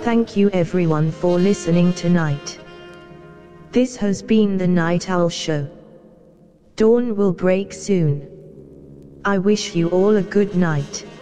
Thank you everyone for listening tonight. This has been the Night Owl Show. Dawn will break soon. I wish you all a good night.